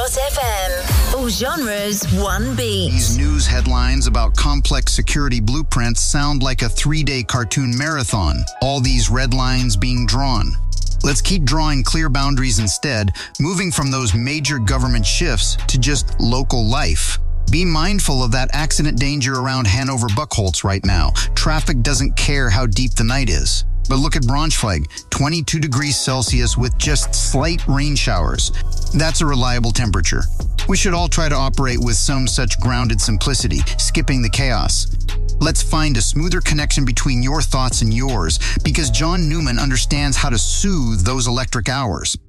FM. All genres, one beat. These news headlines about complex security blueprints sound like a 3-day cartoon marathon. All these red lines being drawn. Let's keep drawing clear boundaries instead, moving from those major government shifts to just local life. Be mindful of that accident danger around Hanover-Buchholz right now. Traffic doesn't care how deep the night is. But look at Braunschweig, 22 degrees Celsius with just slight rain showers. That's a reliable temperature. We should all try to operate with some such grounded simplicity, skipping the chaos. Let's find a smoother connection between your thoughts and yours, because John Newman understands how to soothe those electric hours.